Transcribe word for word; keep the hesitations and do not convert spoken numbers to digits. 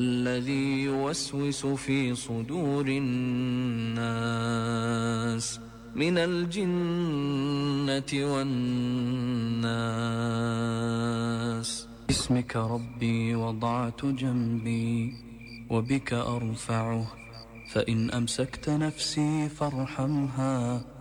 الذي يوسوس في صدور الناس من الجنة والناس. باسمك ربي وضعت جنبي وبك أرفعه، فإن أمسكت نفسي فارحمها